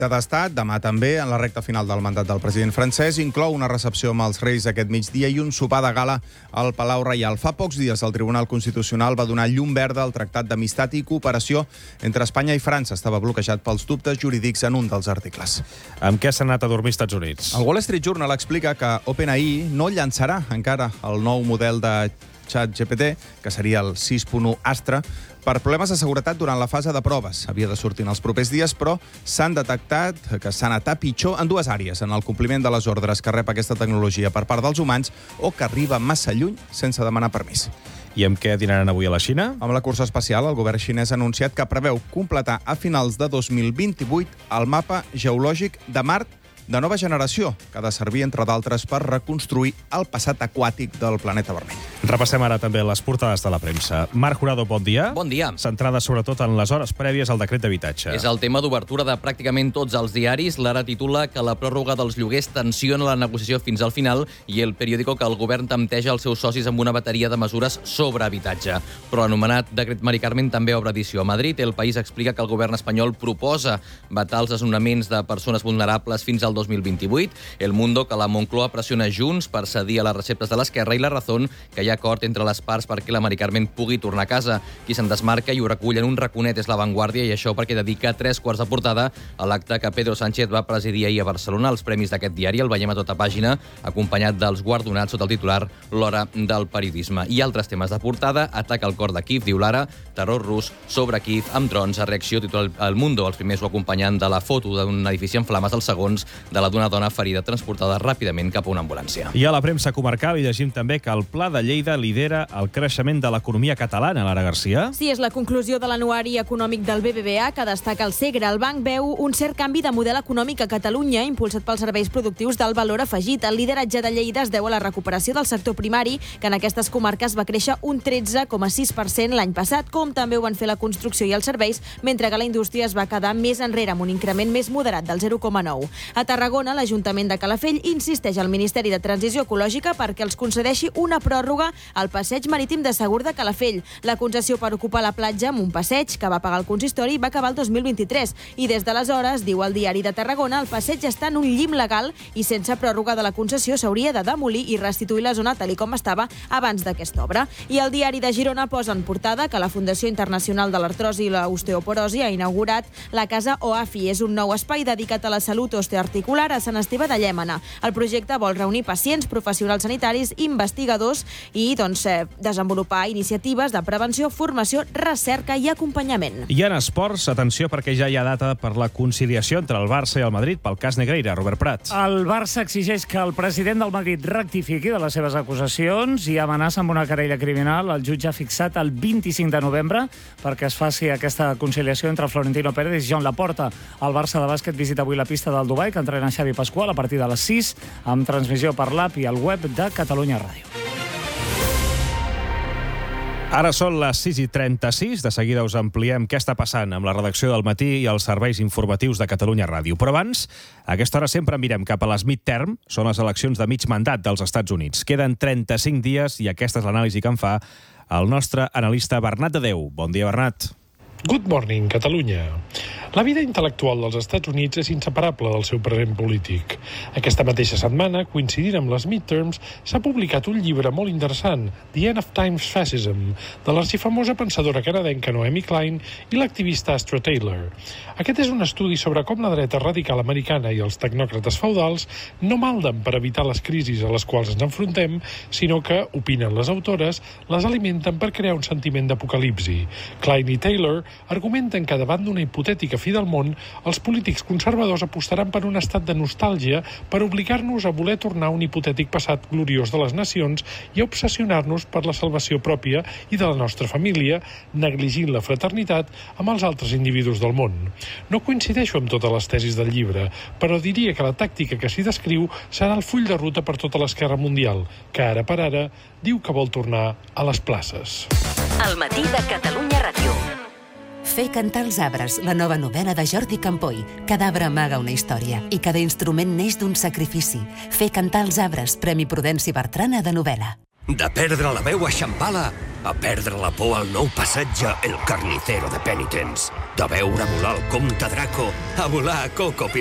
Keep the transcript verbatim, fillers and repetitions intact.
d'Estat, demà també, en la recta final del mandat del president francès, inclou una recepció amb els Reis aquest migdia i un sopar de gala al Palau Reial. Fa pocs dies el Tribunal Constitucional va donar llum verda al Tractat d'Amistat i Cooperació entre Espanya i França. Estava bloquejat pels dubtes jurídics en un dels articles. Amb què s'ha anat a dormir als Estats Units? El Wall Street Journal explica que OpenAI no llançarà encara el nou model de ChatGPT, que seria el sis punt u Astra, per problemes de seguretat durant la fase de proves. Havia de sortir en els propers dies, però s'han detectat que s'ha anat a pitjor en dues àrees, en el compliment de les ordres que rep aquesta tecnologia per part dels humans o que arriba massa lluny sense demanar permís. I amb què dinaran avui a la Xina? Amb la cursa espacial, el govern xinès ha anunciat que preveu completar a finals de dos mil vint-i-vuit el mapa geològic de Mart de nova generació, que ha de servir, entre d'altres, per reconstruir el passat aquàtic del planeta vermell. Repassem ara també les portades de la premsa. Marc Jurado, bon dia. Bon dia. Centrada sobretot en les hores prèvies al decret d'habitatge. És el tema d'obertura de pràcticament tots els diaris. L'Ara titula que la pròrroga dels lloguers tensiona la negociació fins al final i El Periódico que el govern tempteja els seus socis amb una bateria de mesures sobre habitatge. Però anomenat decret Mari Carmen també obre edició a Madrid. El País explica que el govern espanyol proposa vetar els desnonaments de persones vulnerables fins al dos mil vint-i-vuit. El Mundo que la Moncloa pressiona Junts per cedir a les receptes de l'Esquerra i La Razón que hi ha acord entre les parts perquè la Mari Carmen pugui tornar a casa. Qui se'n desmarca i ho recull en un raconet és La Vanguardia i això perquè dedica tres quarts de portada a l'acte que Pedro Sánchez va presidir ahir a Barcelona. Els premis d'aquest diari el veiem a tota pàgina acompanyat dels guardonats sota el titular L'Hora del Periodisme. I altres temes de portada, ataca al cor de Kíev, diu l'Ara, terror rus sobre Kíev amb drons a reacció, titular El Mundo. Els primers ho acompanyen de la foto d'un edifici en flames, els segons de la d'una dona ferida transportada ràpidament cap a una ambulància. I a la premsa comarcal hi llegim també que el Pla de Lleida lidera el creixement de l'economia catalana, Lara Garcia. Sí, és la conclusió de l'anuari econòmic del B B V A que destaca el Segre. El banc veu un cert canvi de model econòmic a Catalunya impulsat pels serveis productius del valor afegit. El lideratge de Lleida es deu a la recuperació del sector primari, que en aquestes comarques va créixer un tretze coma sis per cent l'any passat, com també ho van fer la construcció i els serveis, mentre que la indústria es va quedar més enrere amb un increment més moderat del zero coma nou. A Tarragona, l'Ajuntament de Calafell insisteix al Ministeri de Transició Ecològica perquè els concedeixi una pròrroga al passeig marítim de Segur de Calafell. La concessió per ocupar la platja amb un passeig que va pagar el consistori va acabar el dos mil vint-i-tres i des d'aleshores, diu el diari de Tarragona, el passeig està en un llim legal i sense pròrroga de la concessió s'hauria de demolir i restituir la zona tal com estava abans d'aquesta obra. I el diari de Girona posa en portada que la Fundació Internacional de l'Artrosi i l'Osteoporosi ha inaugurat la Casa O A F I. És un nou espai dedicat a la salut osteoarticular a Sant Esteve de Llémena. El projecte vol reunir pacients, professionals sanitaris, investigadors i doncs, eh, desenvolupar iniciatives de prevenció, formació, recerca i acompanyament. I en esports, atenció perquè ja hi ha data per la conciliació entre el Barça i el Madrid pel cas Negreira. Robert Prat. El Barça exigeix que el president del Madrid rectifiqui de les seves acusacions i amenaça amb una querella criminal. El jutge ha fixat el vint-i-cinc de novembre perquè es faci aquesta conciliació entre Florentino Pérez i Joan Laporta. El Barça de bàsquet visita avui la pista del Dubai que entrena Xavi Pasqual a partir de les sis amb transmissió per l'app i el web de Catalunya Ràdio. Ara són les sis i trenta-sis. De seguida us ampliem què està passant amb la redacció del Matí i els serveis informatius de Catalunya Ràdio. Però abans, a aquesta hora sempre mirem cap a les midterm. Són les eleccions de mig mandat dels Estats Units. Queden trenta-cinc dies i aquesta és l'anàlisi que en fa el nostre analista Bernat de Déu. Bon dia, Bernat. Good morning, Catalunya. La vida intel·lectual dels Estats Units és inseparable del seu present polític. Aquesta mateixa setmana, coincidint amb les midterms, s'ha publicat un llibre molt interessant, The End of Times Fascism, de l'arxifamosa pensadora canadenca Naomi Klein i l'activista Astra Taylor. Aquest és un estudi sobre com la dreta radical americana i els tecnòcrates feudals no malden per evitar les crisis a les quals ens enfrontem, sinó que, opinen les autores, les alimenten per crear un sentiment d'apocalipsi. Klein i Taylor argumenten que davant d'una hipotètica fi del món, els polítics conservadors apostaran per un estat de nostàlgia per obligar-nos a voler tornar a un hipotètic passat gloriós de les nacions i a obsessionar-nos per la salvació pròpia i de la nostra família, negligint la fraternitat amb els altres individus del món. No coincideixo amb totes les tesis del llibre, però diria que la tàctica que s'hi descriu serà el full de ruta per tota l'esquerra mundial, que ara per ara diu que vol tornar a les places. El matí de Catalunya Ràdio. Fer cantar els arbres, la nova novel·la de Jordi Campoy. Cada arbre amaga una història i cada instrument neix d'un sacrifici. Fer cantar els arbres, Premi Prudenci Bertrana de novel·la. De perdre la veu a Xampala a perdre la por al nou passatge El Carnicero de Penitents, de veure volar el comte Draco a volar a Coco